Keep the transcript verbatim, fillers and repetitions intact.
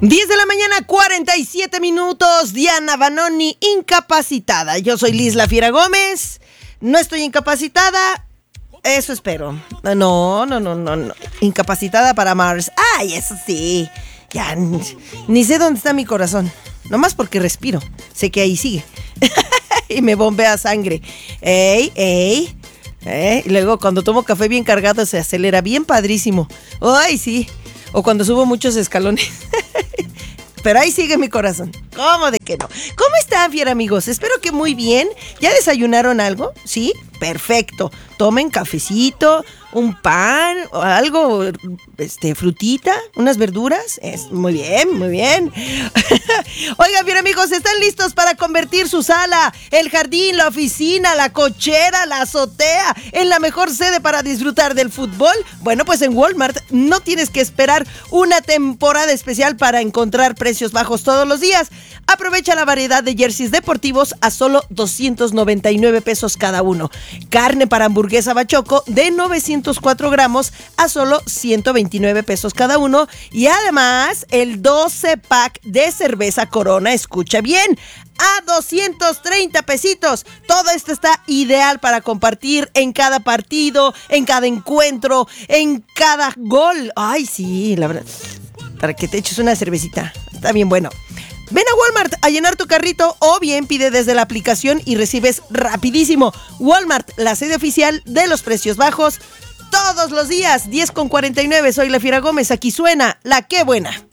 diez de la mañana, cuarenta y siete minutos. Diana Vanoni, incapacitada. Yo soy Liz La Fiera Gómez. No estoy incapacitada. Eso espero. No, no, no, no, no. Incapacitada para Mars. Ay, eso sí. Ya, ni, ni sé dónde está mi corazón. Nomás porque respiro. Sé que ahí sigue. Y me bombea sangre. Ey, ey. ¿Eh? Y luego cuando tomo café bien cargado se acelera bien padrísimo. Ay, sí. O cuando subo muchos escalones. Pero ahí sigue mi corazón. ¿Cómo de que no? ¿Cómo están, fiera amigos? Espero que muy bien. ¿Ya desayunaron algo? ¿Sí? Perfecto. Tomen cafecito, un pan, o algo, este, frutita, unas verduras. Es muy bien, muy bien. Oigan, bien amigos, ¿están listos para convertir su sala, el jardín, la oficina, la cochera, la azotea en la mejor sede para disfrutar del fútbol? Bueno, pues en Walmart no tienes que esperar una temporada especial para encontrar precios bajos todos los días. Aprovecha la variedad de jerseys deportivos a solo doscientos noventa y nueve pesos cada uno. Carne para hamburguesa bachoco de novecientos cuatro gramos a solo ciento veintinueve pesos cada uno. Y además el doce pack de cerveza Corona, escucha bien, a doscientos treinta pesitos. Todo esto está ideal para compartir en cada partido, en cada encuentro, en cada gol. Ay, sí, la verdad, para que te eches una cervecita. Está bien bueno. Ven a Walmart a llenar tu carrito o bien pide desde la aplicación y recibes rapidísimo. Walmart, la sede oficial de los precios bajos todos los días. diez con cuarenta y nueve, soy La Fiera Gómez, aquí suena La Qué Buena.